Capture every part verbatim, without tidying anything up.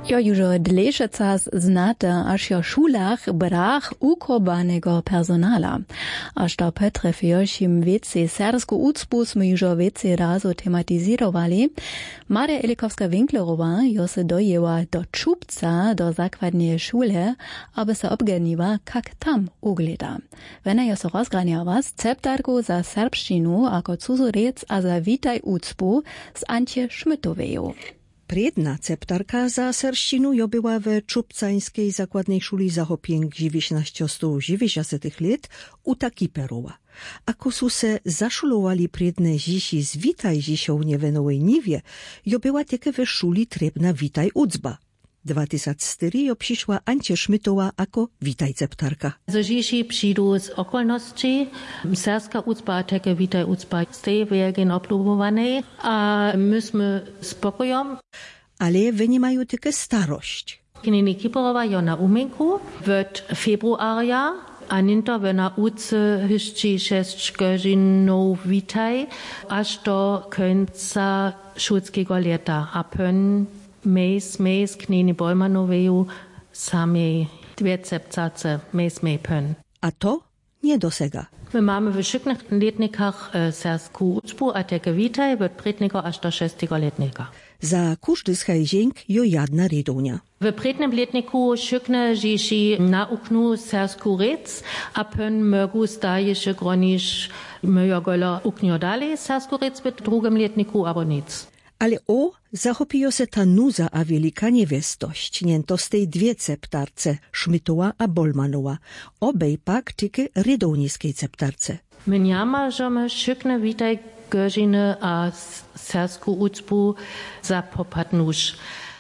Jo już dlejszy czas znate, aż jo szulach brak ukobanego personala. Aż to Petre fiošim wiece sersku ucpu smo już wiece razu tematizirowali. Mare Elikowska Winklerowa jo se dojęła do czubca do zakładnej szule, aby se obganiła, jak tam ugleda. Wena jo se rozgraniała z ceptarku za serbszczinu ako cuzurec a za witaj ucpu z Antje Szmytoweju. Priedna ceptarka za serszczinu jo była we czubcańskiej zakładnej szuli zahopięk dziewięćnaście lat u Takiperowa. Ako su se zaszulowali priedne zisi z witaj zisią niewenowej niwie, jo była tylko we szuli trebna witaj ucba. dwa tysiące cztery jo przyszła Antje Szmytowa ako witaj ceptarka. Z zisi przyjdą z okolności. Serska ucba a takie witaj ucba z tej wegen oplubowanej, a myśmy spokojom. Ale wy nie mają tylko starość. Kinini Kiperowa jo na umenku w februaria, a ninto w na uce hyszczy sześć godzin witaj, aż do końca szulskiego lata. A pen Mes, mes, knini Bojmanoveju, sami dwie cepcace, mes, mej pen. A to nie dosega. My mamy w szyknych letnikach e, sersku ucpu, a teke witaj, w predniku aż do szestego letnika. Za każdy schajzienk jo jedna redownia. W prednym letniku szykne dzieci nauknu sersku rec, a pen mögu staješe groniš möjogola uknio dalej sersku rec, w drugim letniku abo nic. Ale o, zachopiło se ta nuza a wielika niewestość, niento z tej dwie ceptarce, Szmytowa a Bolmanowa, obej pak tyke redowniskiej ceptarce. My nie możemy szykne witaj godziny a sersku ucpu za popadnusz.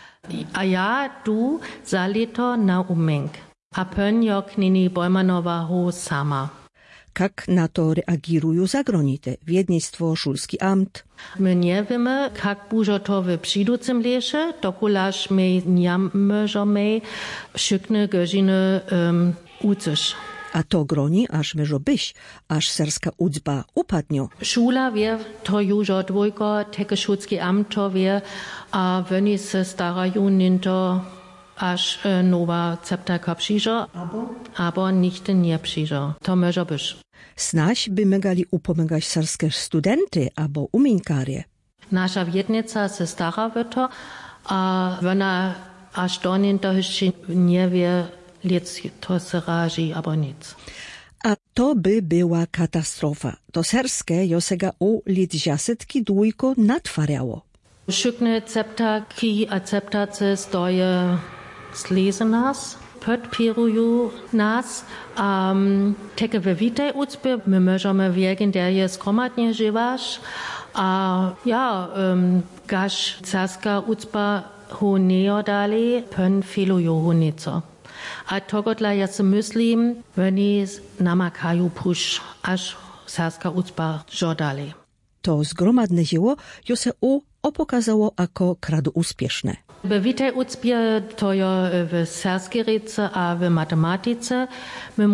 A ja tu za leto na umenk. A pen jo knini Bolmanowa ho sama. Jak na to reagirują zagronite, wiednictwo, szulski amt? My nie wiemy, jak bużo to w przyjducym lesie, dokulaż my nie możemy szykne godziny um, uczyć. A to groni, aż może być, aż serska ucba upadnie. Szula wie, to już od dwójko, takie szulski amt to wie, a oni se starają ninto, aż e, nowa ceptarka przyjdzie, abo nigdy nie przyjdzie. To może być. Snaś by megali upomagać serskie studenty abo umienkarie. Nasza wiednica se stara w to, a ona aż do ninto jeszcze nie wie, lec to se razi, abo nic. A to by była katastrofa. To serskie josega o lit dziasetki dwójko natwariało. Szykne ceptarki a ceptace stoje sleze nas, podpierują nas, a um, takie we witaj ucpy, my możemy wiedzieć, der je skromadnie żywasz, a ja, um, gaż cerska ucpa ho neo dalej, pen filują ho nieco. A togodla ja se myslím, oni namakają pusz, aż cerska ucpa żo dalej. To zgromadne dzieło jo se o opokazało jako kradu uspieszne. W witaj ucpie to jo w serskiej rece a w matematyce. My